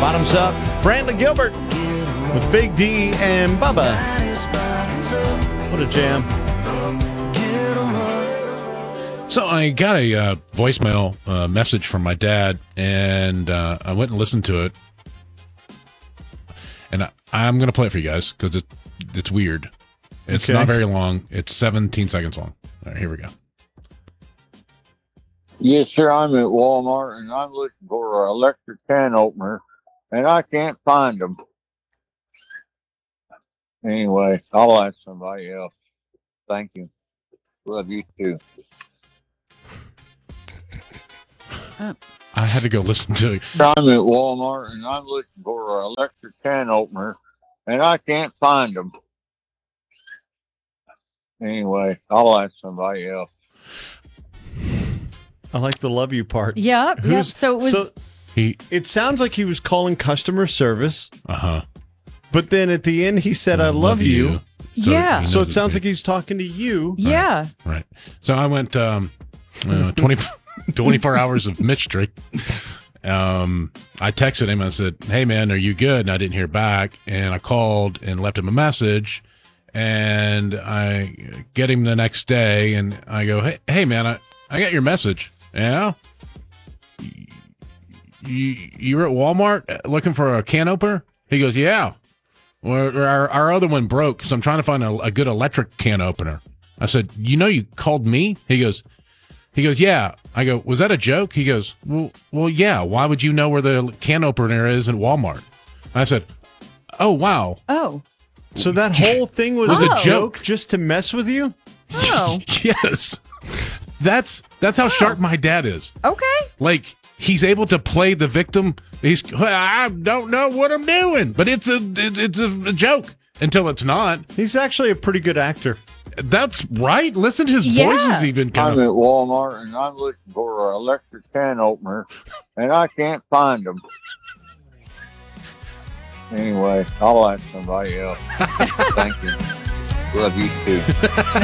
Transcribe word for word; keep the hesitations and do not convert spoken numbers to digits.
Bottoms Up. Brantley Gilbert with Big D and Bubba. What a jam. So I got a uh, voicemail uh, message from my dad, and uh, I went and listened to it. And I, I'm going to play it for you guys because it, it's weird. It's Okay. not very long. It's seventeen seconds long. All right, here we go. Yes, sir. I'm at Walmart and I'm looking for an electric can opener, and I can't find them. Anyway, I'll ask somebody else. Thank you. Love you too. I had to go listen to it. I'm at Walmart and I'm looking for an electric can opener, and I can't find them. Anyway, I'll ask somebody else. I like the love you part. Yep, yep. Who's- So it was. so He, it sounds like he was calling customer service, uh-huh. but then at the end he said, I love you. So Yeah. he So knows it sounds it's like he's talking to you. yeah. me. Right. So I went um, uh, twenty, twenty-four hours of mystery. Um, I texted him. I said, hey, man, are you good? And I didn't hear back. And I called and left him a message. And I get him the next day. And I go, hey, hey man, I, I got your message. Yeah? You, you were at Walmart looking for a can opener? He goes, yeah. Well, our, our other one broke, so I'm trying to find a, a good electric can opener. I said, you know, you called me? He goes, he goes, yeah. I go, was that a joke? He goes, well, well, yeah. Why would you know where the can opener is at Walmart? I said, oh, wow. Oh. So that whole thing was Was a a joke just to mess with you? Oh. Yes. That's, that's how sharp my dad is. Okay. Like, he's able to play the victim. He's, I don't know what I'm doing, but it's a, it, it's a joke until it's not. He's actually a pretty good actor. That's right. Listen to his Yeah. voice is even kind I'm of. at Walmart and I'm looking for an electric can opener, and I can't find them. Anyway, I'll ask somebody else. Thank you. Love you too.